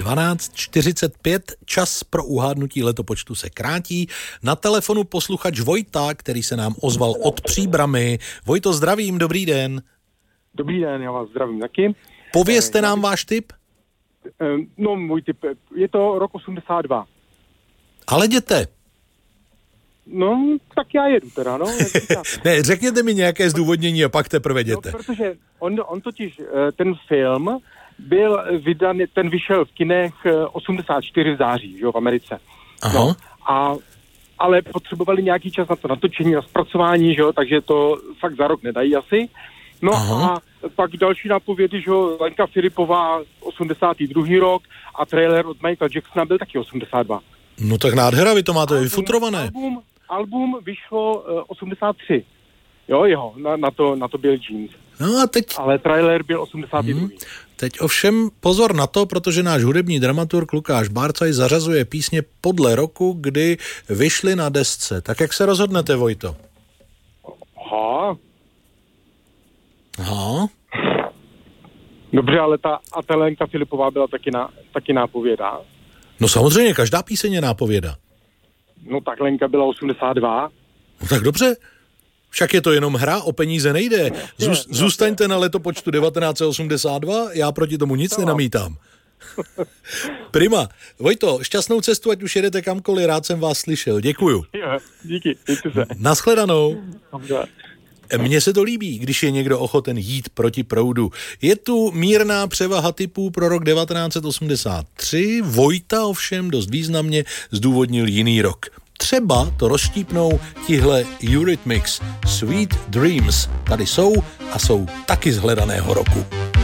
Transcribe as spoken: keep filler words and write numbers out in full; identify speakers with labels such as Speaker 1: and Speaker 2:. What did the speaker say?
Speaker 1: dvanáct čtyřicet pět, čas pro uhádnutí letopočtu se krátí. Na telefonu posluchač Vojta, který se nám ozval od Příbrami. Vojto, zdravím, dobrý den.
Speaker 2: Dobrý den, já vás zdravím taky.
Speaker 1: Povězte nám váš tip.
Speaker 2: No, můj tip, je to rok osmdesát dva.
Speaker 1: Ale jděte.
Speaker 2: No, tak já jedu teda, no.
Speaker 1: Ne, řekněte mi nějaké zdůvodnění a pak teprve jděte.
Speaker 2: No, protože on, on totiž, ten film byl vydan, ten vyšel v kinech osmdesát čtyři v září, že jo, v Americe.
Speaker 1: Aha.
Speaker 2: No, a, ale potřebovali nějaký čas na to natočení, na zpracování, že jo, takže to fakt za rok nedají asi. No Aha. a pak další nápovědy, že jo, Lenka Filipová osmdesátý druhý rok a trailer od Michaela Jacksona byl taky osmdesát dva.
Speaker 1: No tak nádhera, vy to máte vyfutrované.
Speaker 2: Album, album vyšlo uh, osmdesát tři. Jo, jeho, na, na, to, na to byl Jeans.
Speaker 1: No a teď...
Speaker 2: Ale trailer byl osmdesátý druhý. Hmm.
Speaker 1: Teď ovšem pozor na to, protože náš hudební dramaturg Lukáš Bárcaj zařazuje písně podle roku, kdy vyšly na desce. Tak jak se rozhodnete, Vojto?
Speaker 2: Aha.
Speaker 1: Aha.
Speaker 2: Dobře, ale ta, a ta Lenka Filipová byla taky, na, taky nápověda.
Speaker 1: No samozřejmě, každá píseň je nápověda.
Speaker 2: No tak Lenka byla osmdesát dva.
Speaker 1: No tak dobře. Však je to jenom hra, o peníze nejde. Zůst, zůstaňte na letopočtu devatenáct osmdesát dva, já proti tomu nic no. nenamítám. Prima. Vojto, šťastnou cestu, ať už jedete kamkoliv, rád jsem vás slyšel. Děkuju.
Speaker 2: Jo, díky, díky se.
Speaker 1: Naschledanou.
Speaker 2: Dobře.
Speaker 1: Mně se to líbí, když je někdo ochoten jít proti proudu. Je tu mírná převaha typů pro rok devatenáct osmdesát tři, Vojta ovšem dost významně zdůvodnil jiný rok. Třeba to rozštípnou tihle Eurythmics. Sweet Dreams tady jsou a jsou taky z hledaného roku.